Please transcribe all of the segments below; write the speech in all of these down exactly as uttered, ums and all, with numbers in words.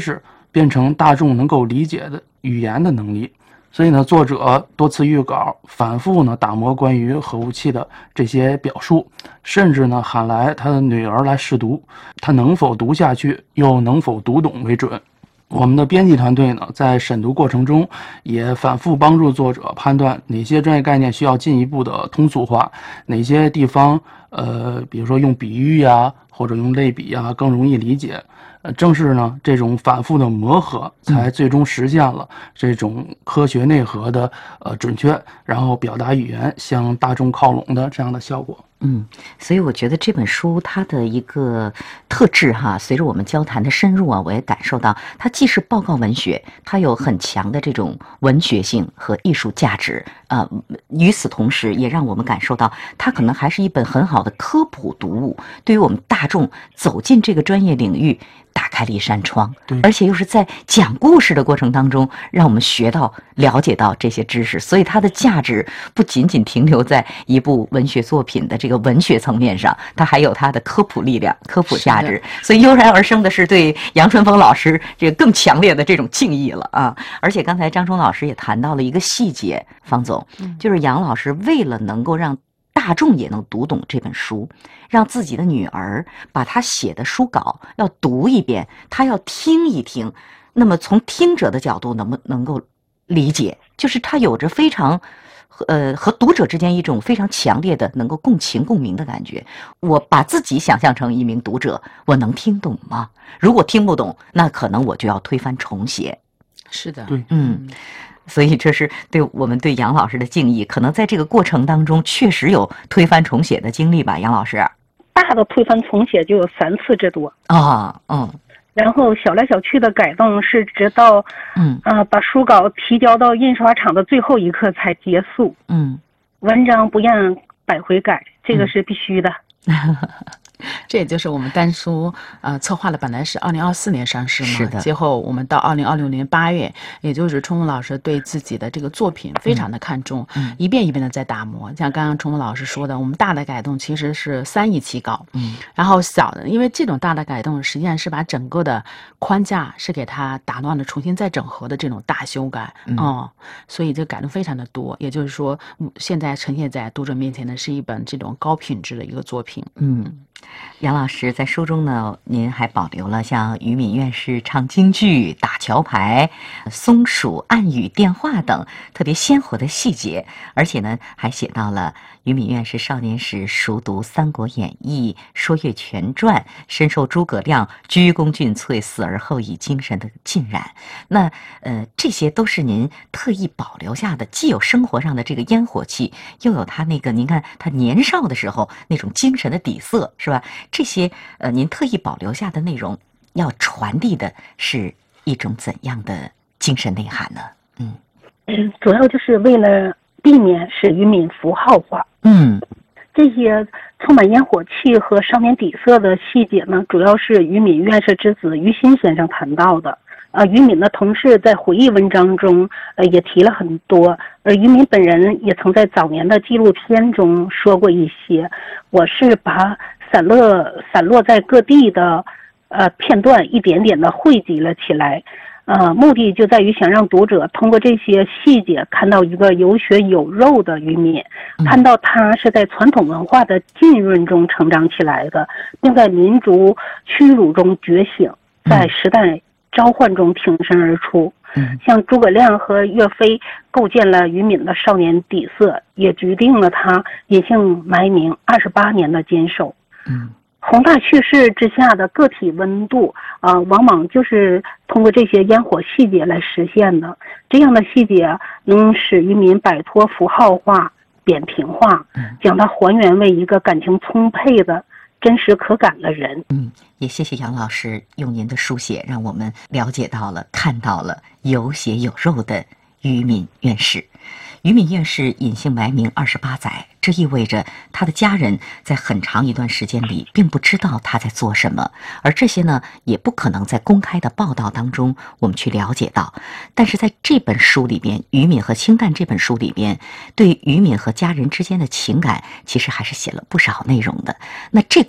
识变成大众能够理解的语言的能力。所以呢，作者多次预稿，反复呢打磨关于核武器的这些表述，甚至呢喊来他的女儿来试读，他能否读下去，又能否读懂为准。我们的编辑团队呢，在审读过程中也反复帮助作者判断哪些专业概念需要进一步的通俗化，哪些地方呃，比如说用比喻呀，或者用类比呀，更容易理解。呃，正是呢这种反复的磨合，才最终实现了这种科学内核的呃准确，然后表达语言向大众靠拢的这样的效果。 嗯，所以我觉得这本书它的一个特质哈，随着我们交谈的深入啊，我也感受到它既是报告文学，它有很强的这种文学性和艺术价值啊、呃。与此同时，也让我们感受到它可能还是一本很好的科普读物，对于我们大众走进这个专业领域打开了一扇窗，而且又是在讲故事的过程当中，让我们学到、了解到这些知识，所以它的价值不仅仅停留在一部文学作品的这个文学层面上，它还有它的科普力量、科普价值。所以油然而生的是对杨春风老师这个更强烈的这种敬意了啊！而且刚才张冲老师也谈到了一个细节，方总，就是杨老师为了能够让大众也能读懂这本书，让自己的女儿把他写的书稿要读一遍，他要听一听，那么从听者的角度能不能够理解，就是他有着非常呃和读者之间一种非常强烈的能够共情共鸣的感觉。我把自己想象成一名读者，我能听懂吗？如果听不懂，那可能我就要推翻重写。 是的， 对， 嗯。所以这是对我们对杨老师的敬意，可能在这个过程当中确实有推翻重写的经历吧，杨老师。 大的推翻重写就有三次之多啊，嗯。 然后小来小去的改动是直到， 嗯， 呃，把书稿提交到印刷厂的最后一刻才结束。 嗯， 文章不让百回改，这个是必须的。 嗯这也就是我们丹书呃策划的，本来是二零二四年上市嘛， 是的。 最后我们到二零二六年八月，也就是冲锋老师对自己的这个作品非常的看重， 嗯、 一遍一遍的在打磨。像刚刚冲锋老师说的，我们大的改动其实是三亿起稿， 嗯， 然后小的，因为这种大的改动实际上是把整个的框架是给它打乱的，重新再整合的这种大修改， 嗯， 哦，所以这改动非常的多。也就是说，现在呈现在读者面前的是一本这种高品质的一个作品， 嗯。杨老师在书中呢，您还保留了像于敏院士唱京剧、打桥牌、松鼠暗语电话等特别鲜活的细节，而且呢，还写到了于敏院士少年时熟读《三国演义》《说岳全传》，深受诸葛亮鞠躬尽瘁，死而后已精神的浸染。那呃，这些都是您特意保留下的，既有生活上的这个烟火气，又有他那个您看他年少的时候那种精神的底色，是吧？这些呃，您特意保留下的内容，要传递的是一种怎样的精神内涵呢？嗯嗯，主要就是为了避免使于敏符号化。 嗯， 这些充满烟火气和少年底色的细节呢，主要是于敏院士之子于新先生谈到的。呃，于敏的同事在回忆文章中，呃，也提了很多。而于敏本人也曾在早年的纪录片中说过一些。我是把散落散落在各地的，呃，片段一点点的汇集了起来。呃，目的就在于想让读者通过这些细节看到一个有血有肉的于敏，看到他是在传统文化的浸润中成长起来的，并在民族屈辱中觉醒，在时代召唤中挺身而出。像诸葛亮和岳飞构建了于敏的少年底色，也决定了他隐姓埋名二十八年的坚守。 嗯， 宏大叙事之下的个体温度，呃，往往就是通过这些烟火细节来实现的。这样的细节能使于敏摆脱符号化、扁平化，将它还原为一个感情充沛的、真实可感的人。 嗯，也谢谢杨老师用您的书写，让我们了解到了、看到了有血有肉的于敏院士。于敏院士隐姓埋名二十八载，这意味着他的家人在很长一段时间里并不知道他在做什么，而这些呢，也不可能在公开的报道当中我们去了解到。但是在这本书里边，《于敏和氢弹》这本书里边，对于敏和家人之间的情感，其实还是写了不少内容的。那这块儿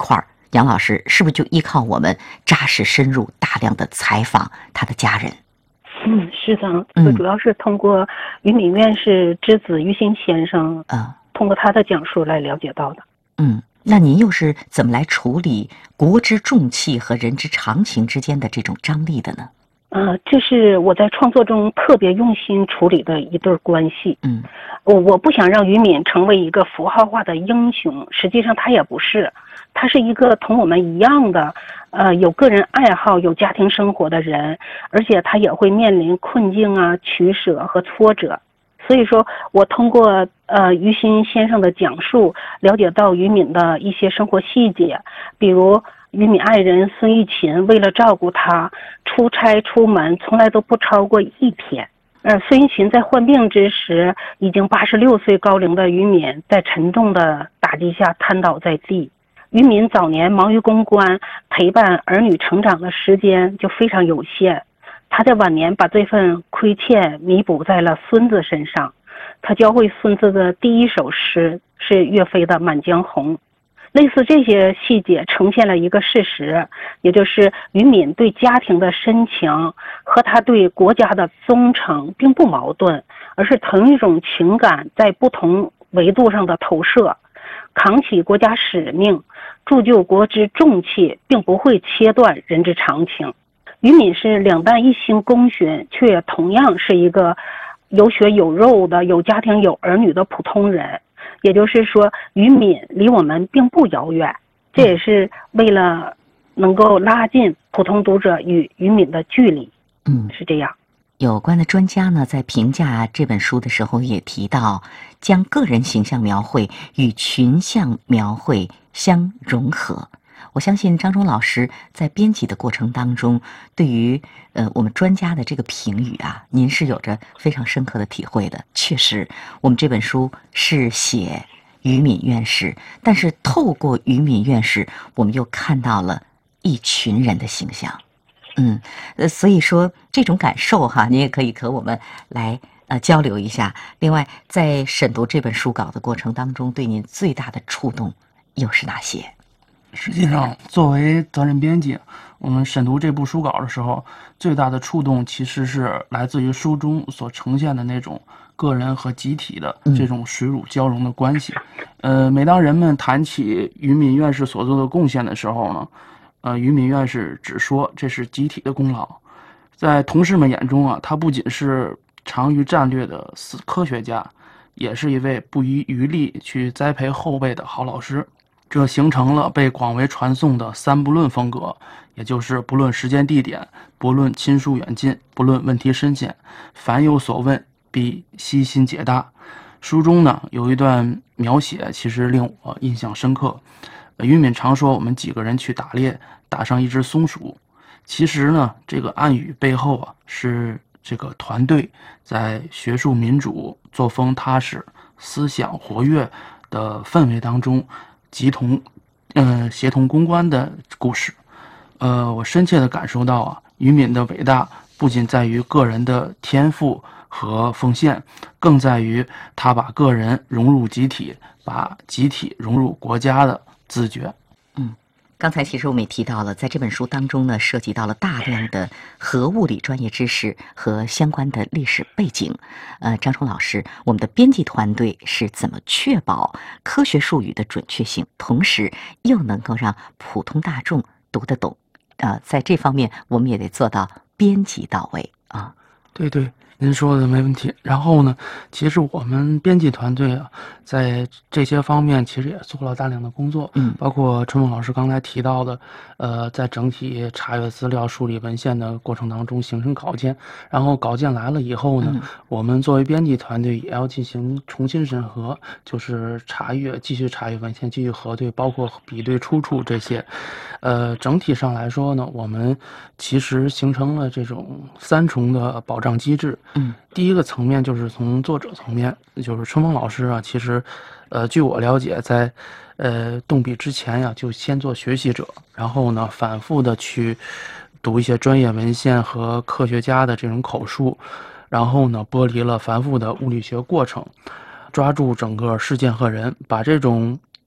杨老师是不是就依靠我们扎实深入、大量的采访他的家人？ 嗯，是的，这主要是通过于敏院士之子于新先生， 嗯， 通过他的讲述来了解到的。 嗯，那您又是怎么来处理国之重器和人之常情之间的这种张力的呢？ 呃，这是我在创作中特别用心处理的一对关系。 嗯， 我我不想让于敏成为一个符号化的英雄，实际上他也不是，他是一个同我们一样的，呃，有个人爱好、有家庭生活的人，而且他也会面临困境啊、取舍和挫折。所以说我通过呃于新先生的讲述，了解到于敏的一些生活细节，比如于敏爱人孙玉琴为了照顾他，出差出门从来都不超过一天。呃，孙玉琴在患病之时，已经八十六岁高龄的于敏在沉重的打击下瘫倒在地。于敏早年忙于公关，陪伴儿女成长的时间就非常有限。他在晚年把这份亏欠弥补在了孙子身上。他教会孙子的第一首诗是岳飞的《满江红》。类似这些细节呈现了一个事实，也就是于敏对家庭的深情和他对国家的忠诚并不矛盾，而是同一种情感在不同维度上的投射。扛起国家使命，铸就国之重器，并不会切断人之常情。于敏是两弹一星功勋，却也同样是一个有血有肉的、有家庭有儿女的普通人。也就是说，于敏离我们并不遥远，这也是为了能够拉近普通读者与于敏的距离。 嗯， 是这样。 有关的专家呢，在评价这本书的时候也提到，将个人形象描绘与群像描绘相融合。我相信张忠老师在编辑的过程当中，对于呃我们专家的这个评语啊，您是有着非常深刻的体会的。确实，我们这本书是写于敏院士，但是透过于敏院士，我们又看到了一群人的形象。嗯，呃，所以说这种感受哈，你也可以和我们来呃交流一下。另外，在审读这本书稿的过程当中，对您最大的触动又是哪些？ 实际上，作为责任编辑，我们审读这部书稿的时候，最大的触动其实是来自于书中所呈现的那种个人和集体的这种水乳交融的关系。呃，每当人们谈起于敏院士所做的贡献的时候呢，呃，于敏院士只说这是集体的功劳。在同事们眼中啊，他不仅是长于战略的死科学家，也是一位不遗余力去栽培后辈的好老师。这形成了被广为传颂的三不论风格，也就是不论时间地点，不论亲疏远近，不论问题深浅，凡有所问必悉心解答。书中呢有一段描写其实令我印象深刻。于敏常说我们几个人去打猎，打上一只松鼠，其实呢这个暗语背后啊是这个团队在学术民主、作风踏实、思想活跃的氛围当中集同，呃，协同攻关的故事。呃，我深切地感受到啊，于敏的伟大不仅在于个人的天赋和奉献，更在于他把个人融入集体，把集体融入国家的自觉。 嗯。刚才其实我们也提到了，在这本书当中呢，涉及到了大量的核物理专业知识和相关的历史背景。呃，张冲老师，我们的编辑团队是怎么确保科学术语的准确性，同时又能够让普通大众读得懂？呃，在这方面我们也得做到编辑到位啊。 对对，您说的没问题。然后呢，其实我们编辑团队啊，在这些方面其实也做了大量的工作， 嗯， 包括春梦老师刚才提到的，呃，在整体查阅资料、梳理文献的过程当中形成稿件，然后稿件来了以后呢， 嗯、 我们作为编辑团队也要进行重新审核，就是查阅、继续查阅文献、继续核对，包括比对出处这些。呃，整体上来说呢，我们其实形成了这种三重的保障机制。 嗯， 第一个层面就是从作者层面，就是春风老师啊，其实，呃，据我了解，在呃动笔之前呀、啊，就先做学习者，然后呢，反复的去读一些专业文献和科学家的这种口述，然后呢，剥离了繁复的物理学过程，抓住整个事件和人，把这种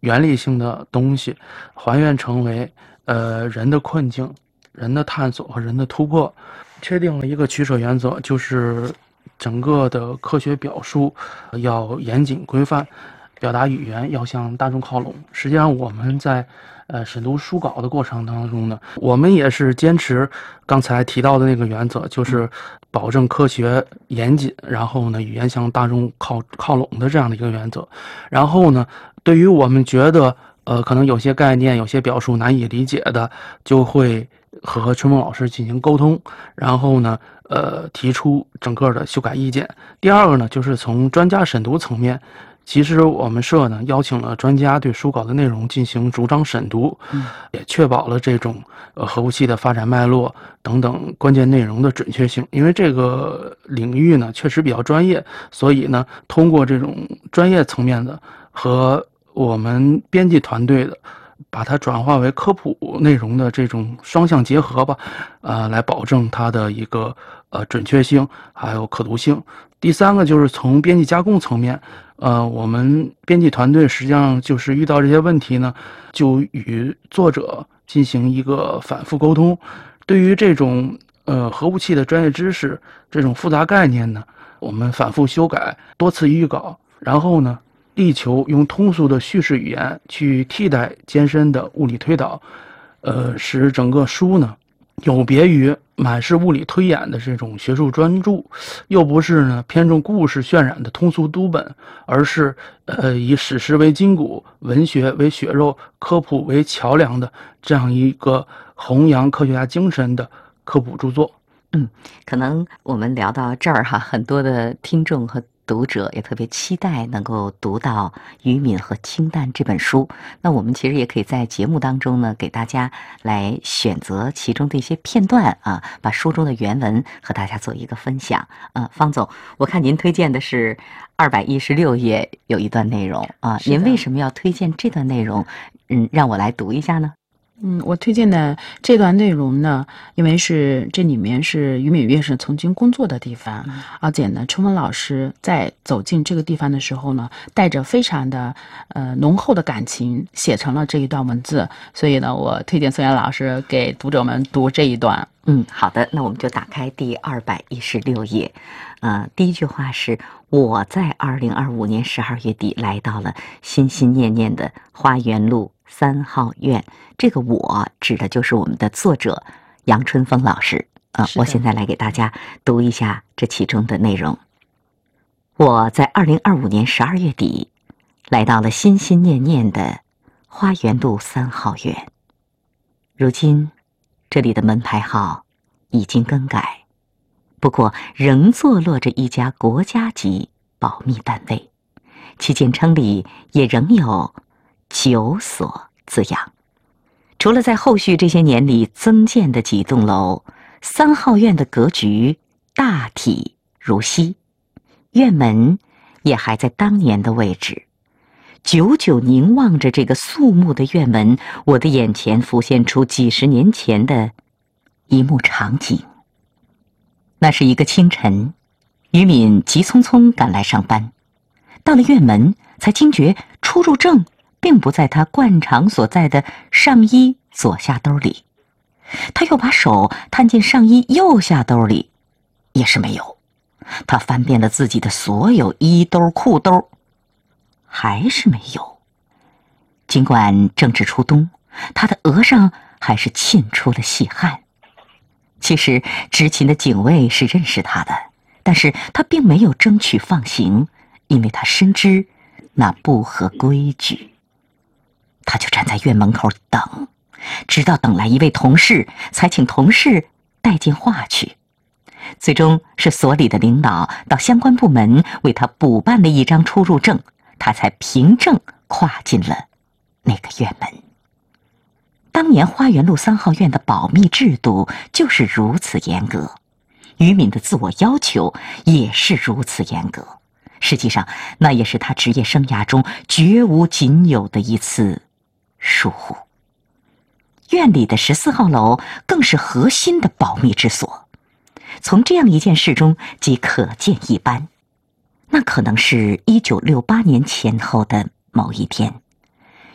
原理性的东西还原成为呃人的困境、人的探索和人的突破，确定了一个取舍原则，就是整个的科学表述要严谨规范，表达语言要向大众靠拢。实际上我们在呃审读书稿的过程当中呢，我们也是坚持刚才提到的那个原则，就是保证科学严谨，然后呢语言向大众靠靠拢的这样的一个原则。然后呢，对于我们觉得呃可能有些概念、有些表述难以理解的，就会和春风老师进行沟通，然后呢呃提出整个的修改意见。第二个呢，就是从专家审读层面，其实我们社呢邀请了专家对书稿的内容进行逐章审读，嗯、也确保了这种呃核武器的发展脉络等等关键内容的准确性。因为这个领域呢确实比较专业，所以呢通过这种专业层面的和我们编辑团队的，把它转化为科普内容的这种双向结合吧，呃，来保证它的一个呃准确性还有可读性。第三个就是从编辑加工层面，呃，我们编辑团队实际上就是遇到这些问题呢，就与作者进行一个反复沟通。对于这种呃核武器的专业知识这种复杂概念呢，我们反复修改，多次预稿，然后呢力求用通俗的叙事语言去替代艰深的物理推导，呃，使整个书呢有别于满是物理推演的这种学术专著，又不是呢偏重故事渲染的通俗读本，而是呃以史实为筋骨、文学为血肉、科普为桥梁的这样一个弘扬科学家精神的科普著作。 嗯，可能我们聊到这儿哈，很多的听众和读者也特别期待能够读到《渔民和氢弹》这本书。那我们其实也可以在节目当中呢，给大家来选择其中的一些片段啊，把书中的原文和大家做一个分享。呃，方总，我看您推荐的是二百一十六页有一段内容啊，您为什么要推荐这段内容？嗯，让我来读一下呢？ 嗯，我推荐的这段内容呢，因为是这里面是俞敏院士曾经工作的地方，嗯、而且呢，春风老师在走进这个地方的时候呢，带着非常的呃浓厚的感情写成了这一段文字，所以呢，我推荐孙岩老师给读者们读这一段。 嗯，好的，那我们就打开第二百一十六页，呃，第一句话是我在二零二五年十二月底来到了心心念念的花园路三号院，这个我指的就是我们的作者杨春风老师啊、呃。我现在来给大家读一下这其中的内容。我在二零二五年十二月底来到了心心念念的花园路三号院，如今这里的门牌号已经更改，不过仍坐落着一家国家级保密单位，其简称里也仍有九所字样。除了在后续这些年里增建的几栋楼，三号院的格局大体如昔，院门也还在当年的位置。久久凝望着这个肃穆的院门，我的眼前浮现出几十年前的一幕场景。那是一个清晨，俞敏急匆匆赶来上班，到了院门才惊觉出入证并不在他惯常所在的上衣左下兜里，他又把手探进上衣右下兜里，也是没有。他翻遍了自己的所有衣兜裤兜，还是没有。尽管正值初冬，他的额上还是沁出了细汗。其实执勤的警卫是认识他的，但是他并没有争取放行，因为他深知那不合规矩。他就站在院门口等，直到等来一位同事，才请同事带进话去。最终是所里的领导到相关部门为他补办了一张出入证，他才凭证跨进了那个院门。当年花园路三号院的保密制度就是如此严格，俞敏的自我要求也是如此严格。实际上，那也是他职业生涯中绝无仅有的一次疏忽。院里的十四号楼更是核心的保密之所，从这样一件事中即可见一斑。那可能是一九六八年前后的某一天，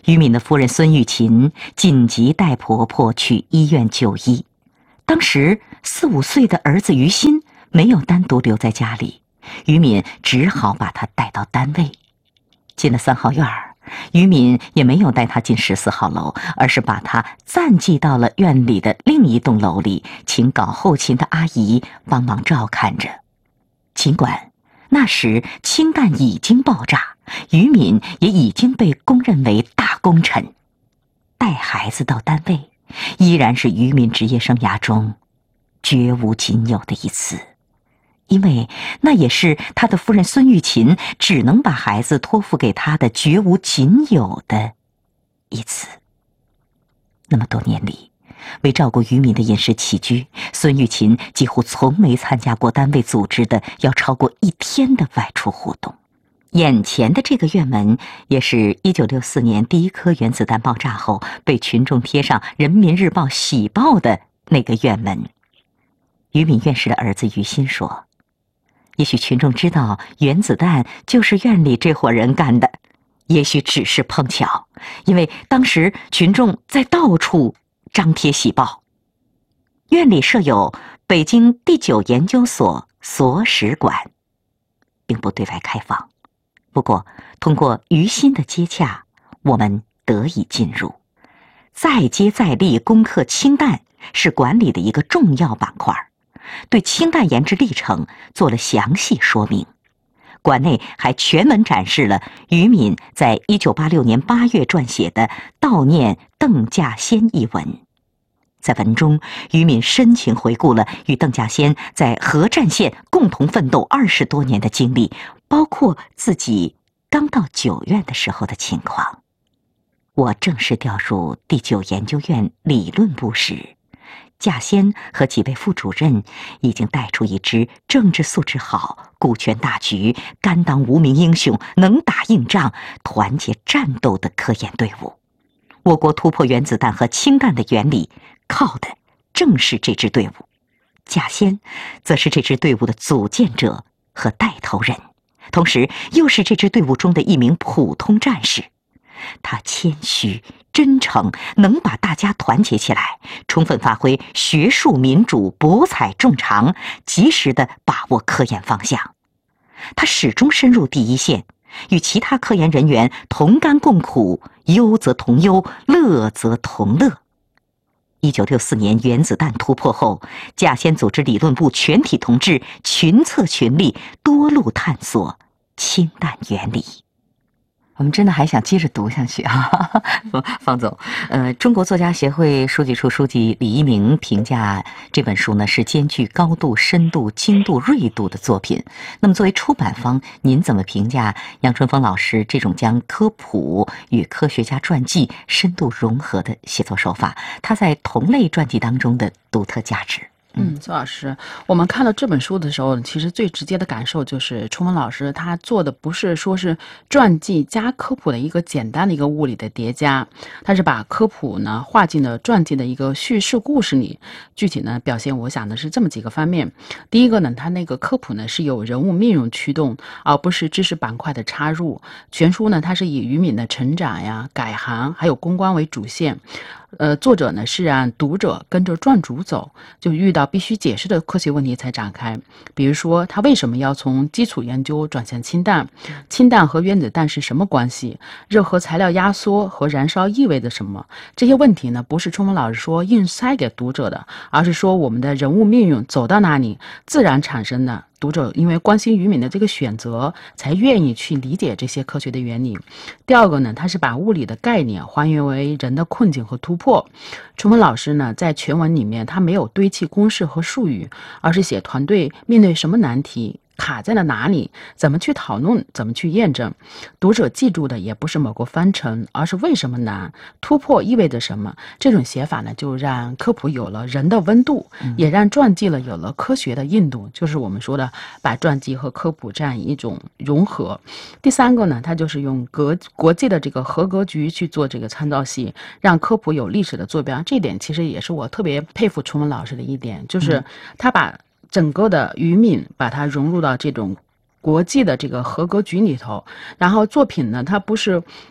于敏的夫人孙玉琴紧急带婆婆去医院就医。当时四五岁的儿子于心没有单独留在家里，于敏只好把他带到单位。进了三号院儿，于敏也没有带他进十四号楼，而是把他暂寄到了院里的另一栋楼里，请搞后勤的阿姨帮忙照看着。尽管那时氢弹已经爆炸，于敏也已经被公认为大功臣，带孩子到单位依然是于敏职业生涯中绝无仅有的一次，因为那也是他的夫人孙玉琴只能把孩子托付给他的绝无仅有的一次。那么多年里，为照顾于敏的饮食起居，孙玉琴几乎从没参加过单位组织的要超过一天的外出活动。眼前的这个院门，也是一九六四年第一颗原子弹爆炸后被群众贴上《人民日报》喜报的那个院门。于敏院士的儿子于心说，也许群众知道原子弹就是院里这伙人干的，也许只是碰巧，因为当时群众在到处张贴喜报。院里设有北京第九研究所所史馆，并不对外开放。不过通过于心的接洽，我们得以进入。再接再厉攻克氢弹是馆里的一个重要板块，对氢弹研制历程做了详细说明。馆内还全文展示了于敏在一九八六年八月撰写的悼念邓稼先一文。在文中，于敏深情回顾了与邓稼先在核战线共同奋斗二十多年的经历，包括自己刚到九院的时候的情况。我正式调入第九研究院理论部时，稼先和几位副主任已经带出一支政治素质好、顾全大局、甘当无名英雄、能打硬仗、团结战斗的科研队伍。我国突破原子弹和氢弹的原理，靠的正是这支队伍。稼先则是这支队伍的组建者和带头人，同时又是这支队伍中的一名普通战士。他谦虚、真诚，能把大家团结起来，充分发挥学术民主、博采众长，及时地把握科研方向。他始终深入第一线，与其他科研人员同甘共苦，忧则同忧，乐则同乐。一九六四年原子弹突破后，稼先组织理论部全体同志群策群力，多路探索氢弹原理。我们真的还想接着读下去啊，方总，呃，中国作家协会书记处书记李一鸣评价这本书呢是兼具高度、深度、精度、锐度的作品。那么作为出版方，您怎么评价杨春风老师这种将科普与科学家传记深度融合的写作手法？他在同类传记当中的独特价值？ 嗯，邹老师，我们看了这本书的时候，其实最直接的感受就是春风老师他做的不是说是传记加科普的一个简单的一个物理的叠加，他是把科普呢画进了传记的一个叙事故事里。具体呢表现，我想的是这么几个方面。第一个呢，他那个科普呢是有人物命运驱动，而不是知识板块的插入。全书呢，它是以于敏的成长呀、改行还有公关为主线。呃，作者呢是让读者跟着传主走，就遇到必须解释的科学问题才展开。比如说，他为什么要从基础研究转向氢弹？氢弹和原子弹是什么关系？热核材料压缩和燃烧意味着什么？这些问题呢，不是春风老师说硬塞给读者的，而是说我们的人物命运走到哪里，自然产生的。读者因为关心于敏的这个选择，才愿意去理解这些科学的原理。第二个呢，他是把物理的概念还原为人的困境和突破。春风老师呢，在全文里面他没有堆砌公式和术语，而是写团队面对什么难题，卡在了哪里，怎么去讨论，怎么去验证。读者记住的也不是某个方程，而是为什么难，突破意味着什么。这种写法呢，就让科普有了人的温度，嗯、也让传记了有了科学的硬度，就是我们说的把传记和科普这样一种融合。第三个呢，它就是用国国际的这个核格局去做这个参照系，让科普有历史的坐标。这一点其实也是我特别佩服春文老师的一点，就是他把整个的于敏把它融入到这种国际的这个合格局里头，然后作品呢，它不是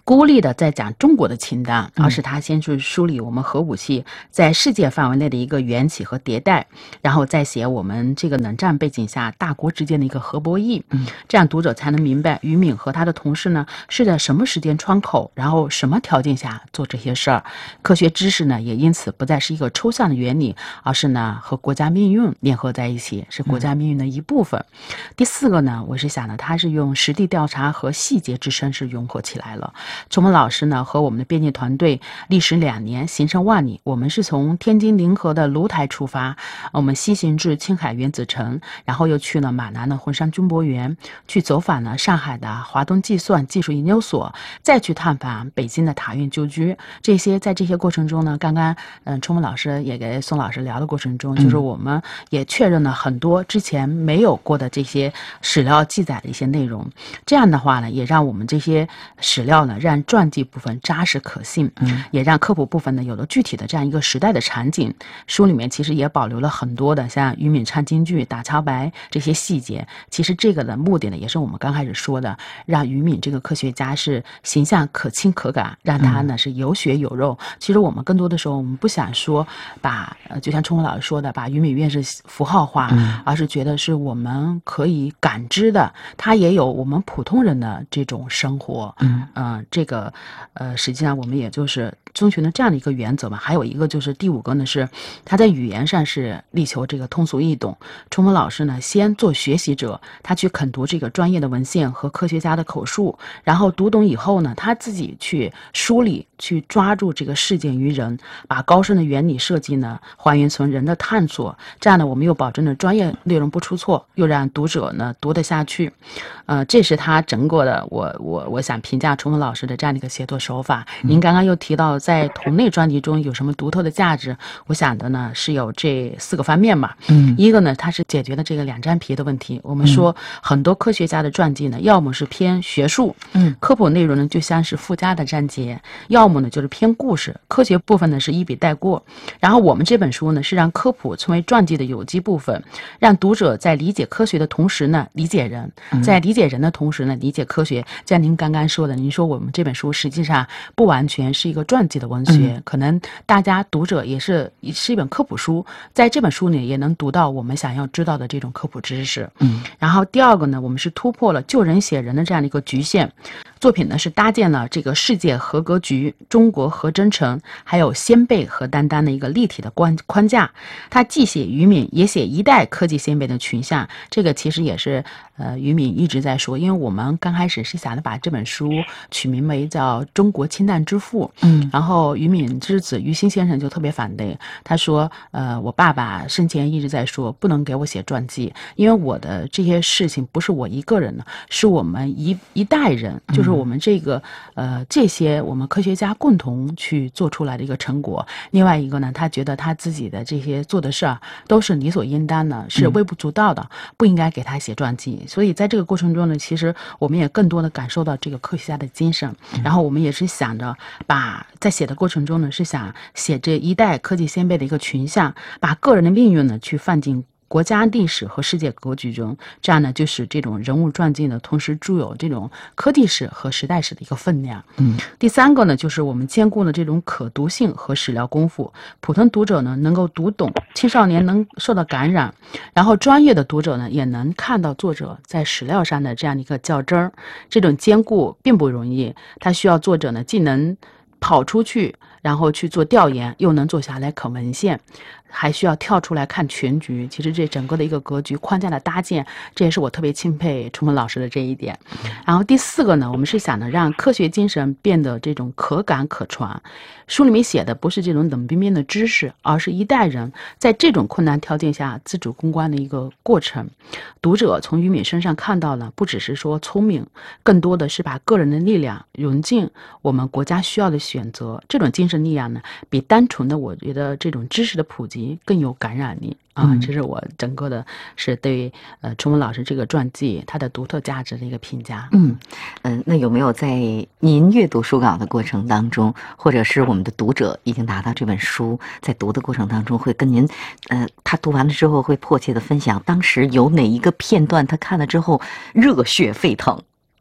孤立的在讲中国的清单，而是他先去梳理我们核武器在世界范围内的一个缘起和迭代，然后再写我们这个冷战背景下大国之间的一个核博弈。嗯，这样读者才能明白于敏和他的同事呢是在什么时间窗口，然后什么条件下做这些事儿。科学知识呢也因此不再是一个抽象的原理，而是呢和国家命运联合在一起，是国家命运的一部分。嗯、第四个呢，我是想呢，他是用实地调查和细节之声是融合起来了。崇文老师呢和我们的编辑团队历时两年，行程万里。我们是从天津临河的芦台出发，我们西行至青海原子城，然后又去了马南的浑山军博园，去走访了上海的华东计算技术研究所，再去探访北京的塔院旧居。这些在这些过程中呢，刚刚嗯，崇文老师也给宋老师聊的过程中，就是我们也确认了很多之前没有过的这些史料记载的一些内容。这样的话呢，也让我们这些史料呢，让传记部分扎实可信，嗯，也让科普部分呢有了具体的这样一个时代的场景。书里面其实也保留了很多的像于敏唱京剧、打桥白这些细节。其实这个的目的呢，也是我们刚开始说的，让于敏这个科学家是形象可亲可感，让他呢是有血有肉。其实我们更多的时候，我们不想说把呃，就像崇文老师说的，把于敏院士符号化，嗯，而是觉得是我们可以感知的，他也有我们普通人的这种生活。嗯，呃、这个呃，实际上我们也就是遵循了这样的一个原则嘛。还有一个就是第五个呢，是他在语言上是力求这个通俗易懂。崇文老师呢，先做学习者，他去啃读这个专业的文献和科学家的口述，然后读懂以后呢，他自己去梳理，去抓住这个事件于人，把高深的原理设计呢还原成人的探索。这样呢，我们又保证了专业内容不出错，又让读者呢读得下去。呃，这是他整个的我我我想评价崇文老师的这样的一个写作手法。您刚刚又提到在同类专辑中有什么独特的价值，我想的呢是有这四个方面嘛。嗯，一个呢，它是解决了这个两张皮的问题。我们说很多科学家的传记呢，要么是偏学术，嗯，科普内容呢就像是附加的章节，要么呢就是偏故事，科学部分呢是一笔带过。然后我们这本书呢是让科普成为传记的有机部分，让读者在理解科学的同时呢理解人，在理解人的同时呢理解科学。像您刚刚说的，您说我们这本书实际上不完全是一个传记的文学，嗯，可能大家读者也是是一本科普书，在这本书里也能读到我们想要知道的这种科普知识。嗯，然后第二个呢，我们是突破了就人写人的这样的一个局限。作品呢是搭建了这个世界核格局、中国核真诚，还有先辈核担当的一个立体的框框架。它既写于敏，也写一代科技先辈的群像。这个其实也是呃于敏一直在说，因为我们刚开始是想着把这本书取名为叫《中国氢弹之父》。嗯，然后于敏之子于新先生就特别反对，他说呃我爸爸生前一直在说不能给我写传记，因为我的这些事情不是我一个人的，是我们一一代人，就是我们这个呃这些我们科学家共同去做出来的一个成果。另外一个呢，他觉得他自己的这些做的事儿都是理所应当的，是微不足道的，不应该给他写传记。所以在这个过程中呢，其实我们也更多的感受到这个科学家的精神，然后我们也是想着把在写的过程中呢，是想写这一代科技先辈的一个群像，把个人的命运呢去放进国家历史和世界格局中，这样呢就使这种人物传记呢同时具有这种科技史和时代史的一个分量。嗯，第三个呢，就是我们兼顾了这种可读性和史料功夫，普通读者呢能够读懂，青少年能受到感染，然后专业的读者呢也能看到作者在史料上的这样的一个较真儿。这种兼顾并不容易，它需要作者呢既能跑出去然后去做调研，又能坐下来啃文献，还需要跳出来看全局。其实这整个的一个格局框架的搭建，这也是我特别钦佩崇文老师的这一点。然后第四个呢，我们是想呢让科学精神变得这种可感可传。书里面写的不是这种冷冰冰的知识，而是一代人在这种困难条件下自主攻关的一个过程。读者从于敏身上看到了不只是说聪明，更多的是把个人的力量融进我们国家需要的选择。这种精神力量呢，比单纯的我觉得这种知识的普及更有感染力啊！这是我整个的是对呃崇文老师这个传记它的独特价值的一个评价。 嗯嗯、呃，那有没有在您阅读书稿的过程当中，或者是我们的读者已经拿到这本书，在读的过程当中，会跟您呃他读完了之后会迫切的分享当时有哪一个片段他看了之后热血沸腾？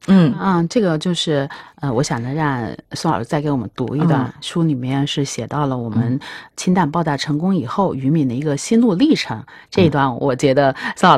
嗯嗯，这个就是呃，我想着让宋老师再给我们读一段， 嗯书里面是写到了我们氢弹爆炸成功以后，于敏的一个心路历程。这一段我觉得宋老师